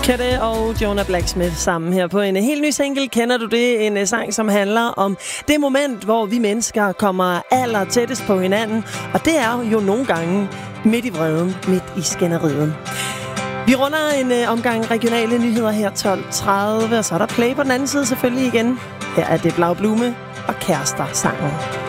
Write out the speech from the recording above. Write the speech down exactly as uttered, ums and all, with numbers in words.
Kette og Jonah Blacksmith sammen her på en helt ny single. Kender du det? En sang, som handler om det moment, hvor vi mennesker kommer aller tættest på hinanden. Og det er jo nogle gange midt i vreden, midt i skænderiet. Vi runder en øh, omgang regionale nyheder her tolv tredive, og så er der play på den anden side selvfølgelig igen. Her er det Blau Blume og Kærester sangen.